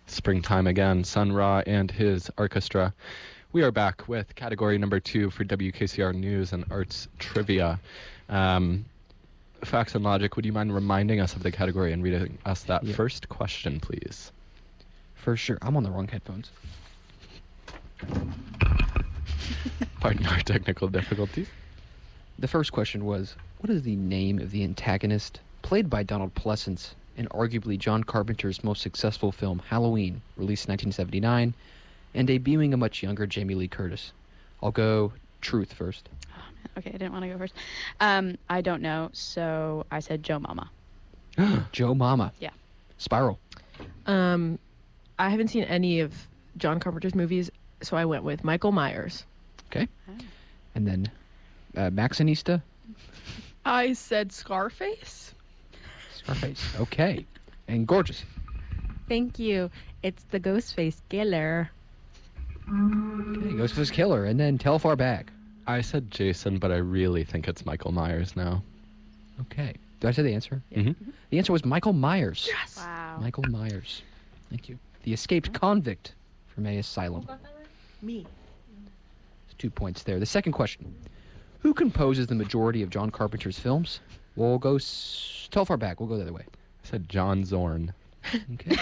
Springtime again, Sun Ra and his orchestra. We are back with category number 2 for WKCR News and Arts Trivia. Facts and Logic, would you mind reminding us of the category and reading us that first question, please? For sure. I'm on the wrong headphones. Pardon our technical difficulties. The first question was, what is the name of the antagonist played by Donald Pleasence in arguably John Carpenter's most successful film, Halloween, released in 1979, and debuting a much younger Jamie Lee Curtis? I'll go truth first. Oh, man. Okay, I didn't want to go first. I don't know, so I said Joe Mama. Joe Mama. Yeah. Spiral. I haven't seen any of John Carpenter's movies, so I went with Michael Myers. Okay. Oh. And then Maxinista. I said Scarface. Scarface. Okay. And Gorgeous. Thank you. It's the Ghostface Killer. Okay, Ghostface Killer. And then Telfar Bag. I said Jason, but I really think it's Michael Myers now. Okay. Did I say the answer? Yeah. Mm-hmm. The answer was Michael Myers. Yes. Wow. Michael Myers. Thank you. The escaped convict from a asylum. Me. 2 points there. The second question. Who composes the majority of John Carpenter's films? We'll go Telfar Bag. We'll go the other way. I said John Zorn. Okay.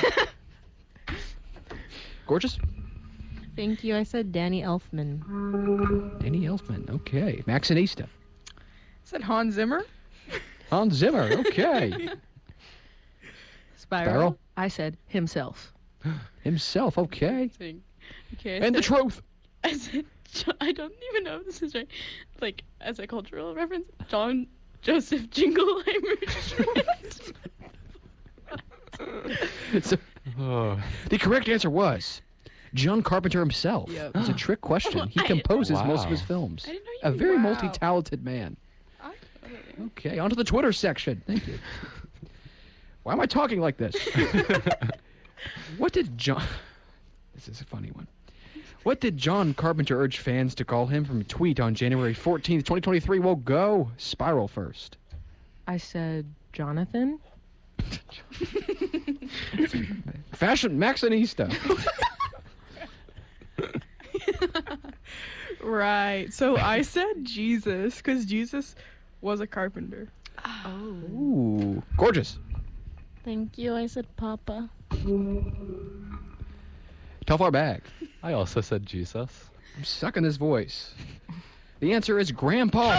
Gorgeous? Thank you. I said Danny Elfman. Danny Elfman. Okay. Maxinista. I said Hans Zimmer. Hans Zimmer. Okay. Spiral. I said himself. Himself. Okay. Okay. And the truth. I said, I don't even know if this is right. Like, as a cultural reference, John Joseph Jingleheimer. The correct answer was John Carpenter himself. Yep. It's a trick question. He composes most of his films. I didn't know you A very Wow. multi-talented man. Okay, on to the Twitter section. Thank you. Why am I talking like this? What did John... This is a funny one. What did John Carpenter urge fans to call him from a tweet on January 14th, 2023? We'll go Spiral first. I said Jonathan. Fashion Maxinista. Right. So I said Jesus because Jesus was a carpenter. Ooh. Gorgeous. Thank you. I said Papa. Telfar Bag. I also said Jesus. I'm sucking his voice. The answer is Grandpa.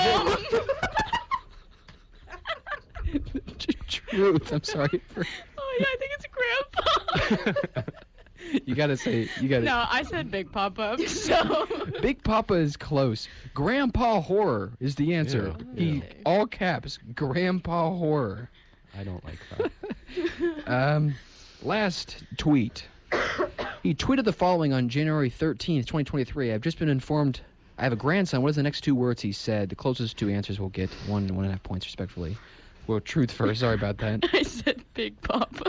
Truth. I'm sorry. Oh, yeah, I think it's Grandpa. You gotta say. You gotta. No, I said Big Papa, so... Big Papa is close. Grandpa Horror is the answer. Ew. All caps. Grandpa Horror. I don't like that. Last tweet. He tweeted the following on January 13th, 2023. I've just been informed I have a grandson. What is the next two words he said? The closest two answers will get 1.5 points, respectfully. Well, truth first. Sorry about that. I said Big Papa.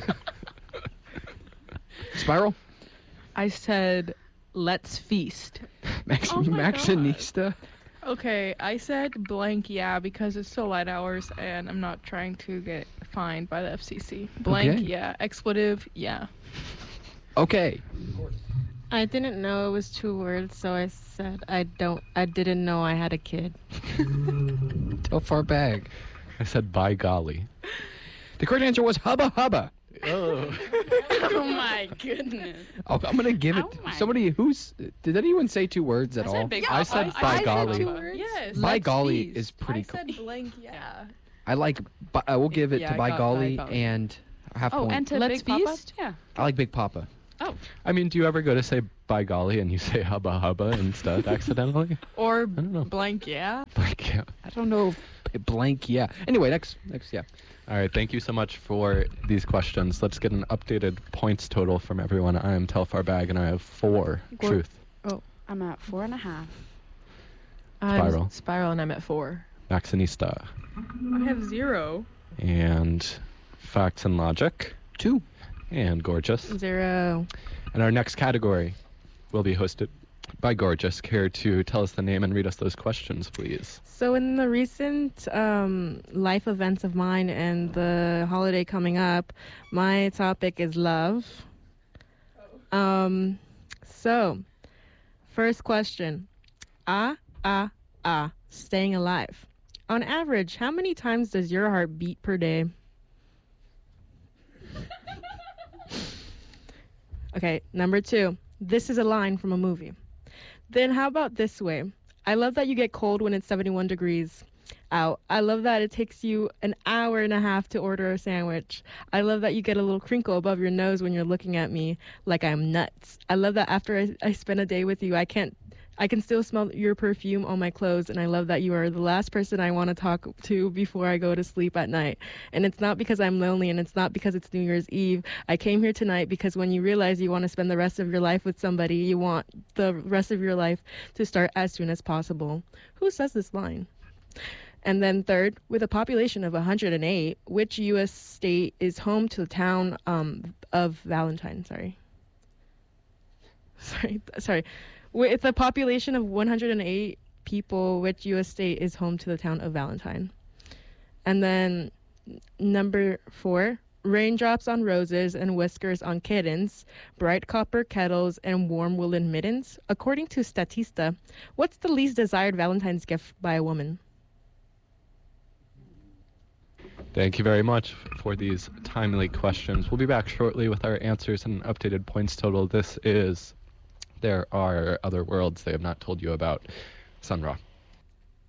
Spiral? I said let's feast. Oh my Maxinista? Okay, I said blank yeah because it's still light hours and I'm not trying to get fined by the FCC. Blank Okay. yeah. Expletive yeah. Okay. I didn't know it was 2 words, so I said I didn't know I had a kid. Telfar Bag. I said by golly. The correct answer was Hubba Hubba. Oh. Oh, my goodness. Oh, I'm going to give it. Oh my- Somebody did anyone say 2 words at I all? said Big I Papa. said by golly. Said 2 words. Yes. By Let's golly feast. is pretty I cool. said blank yeah. I like, we'll give it Yeah, to I by got golly by golly. and a half Oh, point. and to Let's Big Papa? feast? Yeah. I like Big Papa. Oh. I mean, do you ever go to say by golly and you say hubba hubba instead accidentally? Or don't know. blank yeah. Like, yeah. I don't know if blank, yeah. Anyway, next, yeah. All right, thank you so much for these questions. Let's get an updated points total from everyone. I am Telfar Bag, and I have 4 truth. I'm at 4.5. Spiral. I'm Spiral, and I'm at 4. Maxinista. I have 0. And Facts and Logic. 2. And Gorgeous. 0. And our next category will be hosted by Gorgeous. Care to tell us the name and read us those questions, please? So in the recent life events of mine and the holiday coming up, my topic is love. So, first question. Staying alive. On average, how many times does your heart beat per day? Okay, number 2. This is a line from a movie. Then how about this way? I love that you get cold when it's 71 degrees out. I love that it takes you an hour and a half to order a sandwich. I love that you get a little crinkle above your nose when you're looking at me like I'm nuts. I love that after I spend a day with you, I can still smell your perfume on my clothes, and I love that you are the last person I want to talk to before I go to sleep at night. And it's not because I'm lonely, and it's not because it's New Year's Eve. I came here tonight because when you realize you want to spend the rest of your life with somebody, you want the rest of your life to start as soon as possible. Who says this line? And then third, with a population of 108, which U.S. state is home to the town of Valentine? Sorry. With a population of 108 people, which U.S. state is home to the town of Valentine? And then number 4, raindrops on roses and whiskers on kittens, bright copper kettles and warm woolen mittens. According to Statista, what's the least desired Valentine's gift by a woman? Thank you very much for these timely questions. We'll be back shortly with our answers and an updated points total. This is There Are Other Worlds They Have Not Told You About. Sun Ra.